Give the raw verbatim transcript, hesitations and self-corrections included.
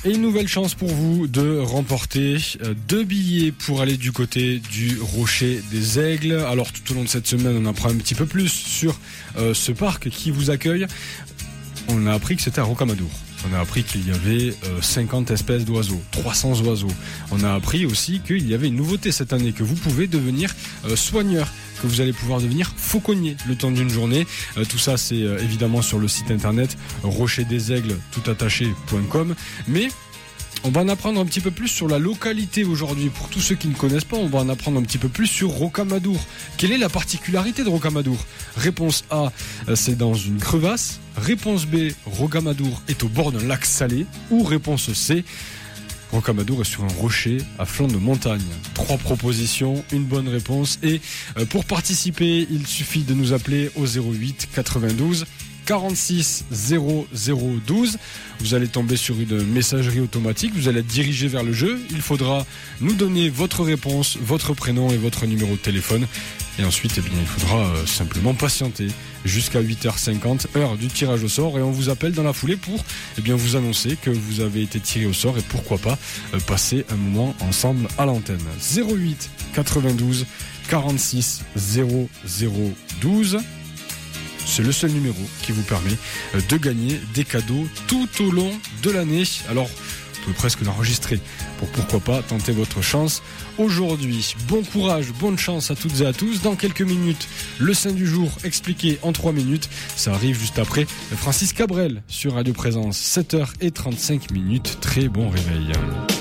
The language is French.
Et une nouvelle chance pour vous de remporter deux billets pour aller du côté du Rocher des Aigles. Alors tout au long de cette semaine, on apprend un petit peu plus sur euh, ce parc qui vous accueille. On a appris que c'était à Rocamadour. On a appris qu'il y avait euh, cinquante espèces d'oiseaux, trois cents oiseaux. On a appris aussi qu'il y avait une nouveauté cette année, que vous pouvez devenir euh, soigneur, que vous allez pouvoir devenir fauconnier le temps d'une journée. Euh, tout ça, c'est euh, évidemment sur le site internet rocher des aigles tout attaché point com. Mais on va en apprendre un petit peu plus sur la localité aujourd'hui. Pour tous ceux qui ne connaissent pas, on va en apprendre un petit peu plus sur Rocamadour. Quelle est la particularité de Rocamadour ? Réponse A, c'est dans une crevasse. Réponse B, Rocamadour est au bord d'un lac salé. Ou réponse C, Rocamadour est sur un rocher à flanc de montagne. Trois propositions, une bonne réponse. Et pour participer, il suffit de nous appeler au zéro huit quatre-vingt-douze quarante-six zéro zéro douze. Vous allez tomber sur une messagerie automatique, vous allez être dirigé vers le jeu. Il faudra nous donner votre réponse, votre prénom et votre numéro de téléphone. Et ensuite, eh bien, il faudra euh, simplement patienter jusqu'à huit heures cinquante, heure du tirage au sort. Et on vous appelle dans la foulée pour eh bien, vous annoncer que vous avez été tiré au sort et pourquoi pas euh, passer un moment ensemble à l'antenne. zéro huit quatre-vingt-douze quarante-six zéro zéro douze. C'est le seul numéro qui vous permet de gagner des cadeaux tout au long de l'année. Alors, vous pouvez presque l'enregistrer pour pourquoi pas tenter votre chance aujourd'hui. Bon courage, bonne chance à toutes et à tous. Dans quelques minutes, le saint du jour expliqué en trois minutes. Ça arrive juste après Francis Cabrel sur Radio Présence. sept heures trente-cinq minutes. Très bon réveil.